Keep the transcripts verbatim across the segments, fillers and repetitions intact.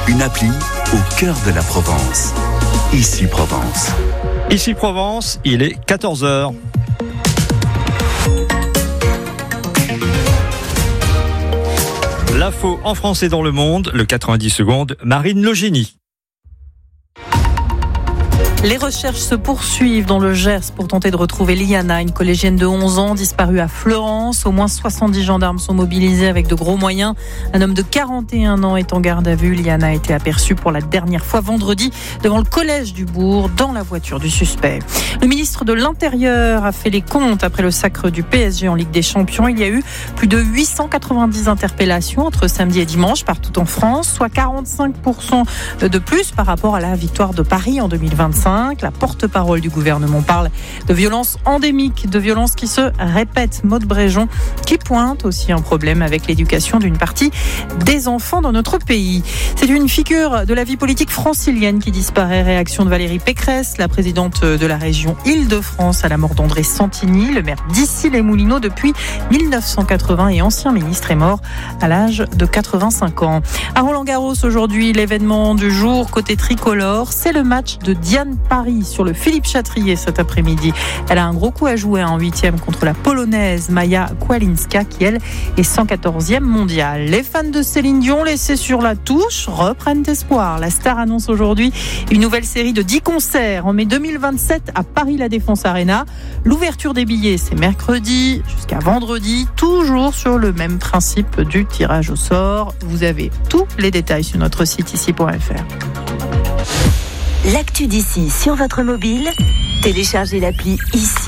une appli au cœur de la Provence. Ici Provence. Ici Provence, il est quatorze heures. L'info en français dans le monde, le quatre-vingt-dix secondes, Marine Logini. Les recherches se poursuivent dans le Gers pour tenter de retrouver Liana, une collégienne de onze ans disparue à Florence. Au moins soixante-dix gendarmes sont mobilisés avec de gros moyens. Un homme de quarante et un ans est en garde à vue. Liana a été aperçue pour la dernière fois vendredi devant le collège du bourg dans la voiture du suspect. Le ministre de l'Intérieur a fait les comptes après le sacre du P S G en Ligue des Champions. Il y a eu plus de huit cent quatre-vingt-dix interpellations entre samedi et dimanche partout en France, soit quarante-cinq pour cent de plus par rapport à la victoire de Paris en deux mille vingt-cinq. La porte-parole du gouvernement parle de violences endémiques, de violences qui se répètent. Maud Bréjon qui pointe aussi un problème avec l'éducation d'une partie des enfants dans notre pays. C'est une figure de la vie politique francilienne qui disparaît. Réaction de Valérie Pécresse, la présidente de la région Île-de-France, à la mort d'André Santini, le maire d'Issy-les-Moulineaux depuis mille neuf cent quatre-vingts et ancien ministre, est mort à l'âge de quatre-vingt-cinq ans. À Roland-Garros aujourd'hui, l'événement du jour côté tricolore, c'est le match de Diane Paris sur le Philippe Chatrier cet après-midi. Elle a un gros coup à jouer en huitième contre la Polonaise Maja Kłalinska qui, elle, est cent quatorzième mondiale. Les fans de Céline Dion, laissés sur la touche, reprennent espoir. La star annonce aujourd'hui une nouvelle série de dix concerts en mai deux mille vingt-sept à Paris La Défense Arena. L'ouverture des billets, c'est mercredi jusqu'à vendredi, toujours sur le même principe du tirage au sort. Vous avez tous les détails sur notre site ici point f r. L'actu d'ici sur votre mobile, téléchargez l'appli Ici.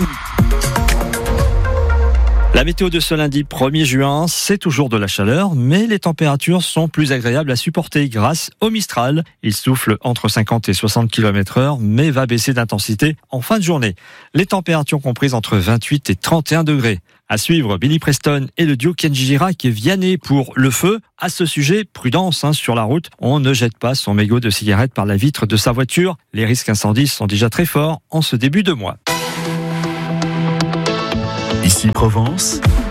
La météo de ce lundi premier juin, c'est toujours de la chaleur, mais les températures sont plus agréables à supporter grâce au Mistral. Il souffle entre cinquante et soixante kilomètres heure, mais va baisser d'intensité en fin de journée. Les températures comprises entre vingt-huit et trente et un degrés. À suivre, Billy Preston et le duo Kenji Girac qui est Vianney pour le feu. À ce sujet, prudence hein, sur la route. On ne jette pas son mégot de cigarette par la vitre de sa voiture. Les risques incendies sont déjà très forts en ce début de mois. Ici Provence.